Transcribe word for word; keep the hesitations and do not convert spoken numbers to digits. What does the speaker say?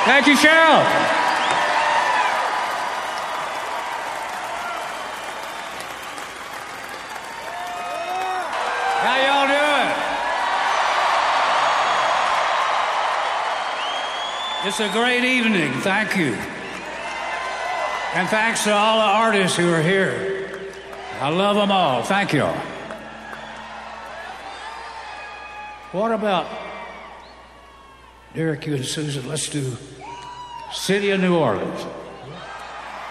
Thank you, Cheryl. How y'all doing? It's a great evening. Thank you. And thanks to all the artists who are here. I love them all. Thank you. What about Derek, you and Susan? Let's do City of New Orleans.